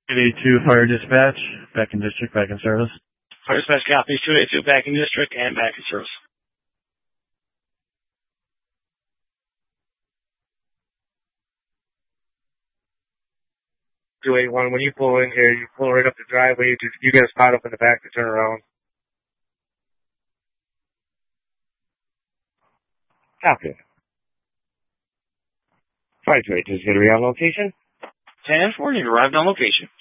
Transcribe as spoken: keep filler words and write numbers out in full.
eighty-two Fire Dispatch, back in district, back in service. Fire Dispatch copies two eighty-two back in district and back in service. two eighty-one, when you pull in here, you pull right up the driveway, you, you get a spot up in the back to turn around. Copy. Fire two eighty-two is going to be on location. ten four, you've arrived on location.